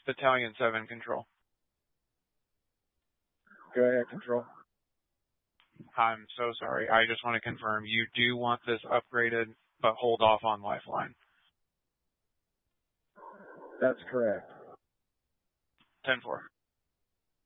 Battalion 7 Control. Go ahead, Control. I'm so sorry. I just want to confirm you do want this upgraded, but hold off on Lifeline. That's correct. 10-4.